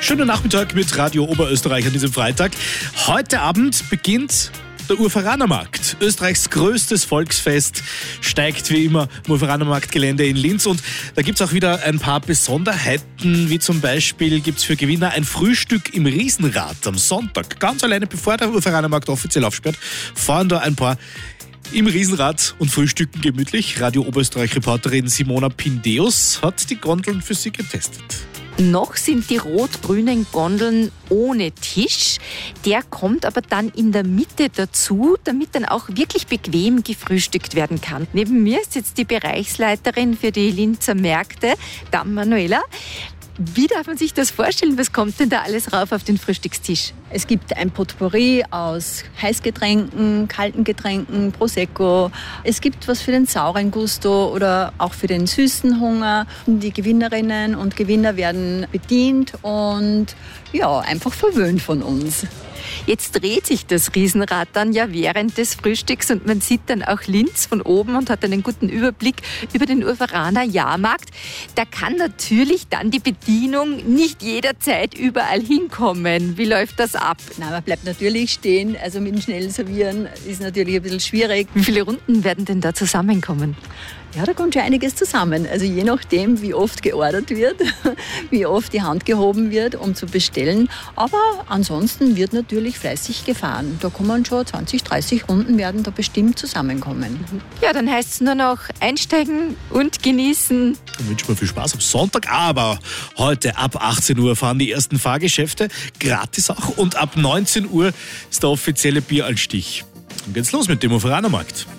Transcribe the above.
Schönen Nachmittag mit Radio Oberösterreich an diesem Freitag. Heute Abend beginnt der Urveranermarkt. Österreichs größtes Volksfest steigt wie immer im Urveranermarktgelände in Linz. Und da gibt es auch wieder ein paar Besonderheiten, wie zum Beispiel gibt es für Gewinner ein Frühstück im Riesenrad am Sonntag. Ganz alleine, bevor der Urveranermarkt offiziell aufsperrt, fahren da ein paar im Riesenrad und frühstücken gemütlich. Radio Oberösterreich-Reporterin Simona Pindeus hat die Gondeln für sie getestet. Noch sind die rot-grünen Gondeln ohne Tisch. Der kommt aber dann in der Mitte dazu, damit dann auch wirklich bequem gefrühstückt werden kann. Neben mir ist jetzt die Bereichsleiterin für die Linzer Märkte, Dame Manuela. Wie darf man sich das vorstellen? Was kommt denn da alles rauf auf den Frühstückstisch? Es gibt ein Potpourri aus Heißgetränken, kalten Getränken, Prosecco. Es gibt was für den sauren Gusto oder auch für den süßen Hunger. Die Gewinnerinnen und Gewinner werden bedient und ja, einfach verwöhnt von uns. Jetzt dreht sich das Riesenrad dann ja während des Frühstücks und man sieht dann auch Linz von oben und hat einen guten Überblick über den Urveraner Jahrmarkt. Da kann natürlich dann die Bedienung nicht jederzeit überall hinkommen. Wie läuft das ab? Na, man bleibt natürlich stehen, also mit dem schnellen Servieren ist natürlich ein bisschen schwierig. Wie viele Runden werden denn da zusammenkommen? Ja, da kommt schon einiges zusammen. Also je nachdem, wie oft geordert wird, wie oft die Hand gehoben wird, um zu bestellen. Aber ansonsten wird natürlich fleißig gefahren. Da kommen schon 20, 30 Runden werden da bestimmt zusammenkommen. Ja, dann heißt es nur noch einsteigen und genießen. Dann wünschen wir viel Spaß am Sonntag. Aber heute ab 18 Uhr fahren die ersten Fahrgeschäfte. Gratis auch. Und ab 19 Uhr ist der offizielle Bieranstich. Dann geht's los mit dem Urveranermarkt.